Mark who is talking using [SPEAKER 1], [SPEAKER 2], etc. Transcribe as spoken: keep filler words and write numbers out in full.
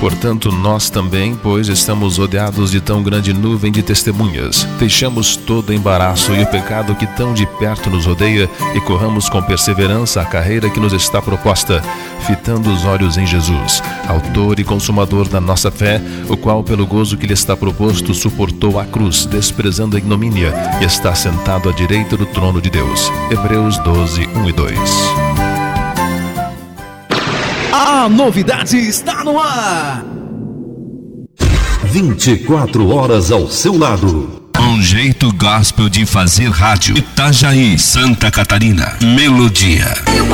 [SPEAKER 1] Portanto, nós também, pois estamos rodeados de tão grande nuvem de testemunhas, deixamos todo embaraço e o pecado que tão de perto nos rodeia e corramos com perseverança a carreira que nos está proposta, fitando os olhos em Jesus, autor e consumador da nossa fé, o qual pelo gozo que lhe está proposto suportou a cruz, desprezando a ignomínia, e está sentado à direita do trono de Deus. Hebreus doze, um e dois.
[SPEAKER 2] A novidade está no ar.
[SPEAKER 3] vinte e quatro horas ao seu lado.
[SPEAKER 4] Um jeito gospel de fazer rádio. Itajaí, Santa Catarina. Melodia.